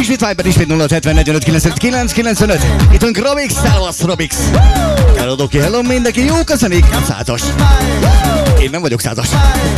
ismét Viber, ismét 0-70-45-95-995. Itt van Robix, szevasz Robix. Eladok ki, hello mindenki, jó, köszönjük, nem 100-as. Én nem vagyok 100-as.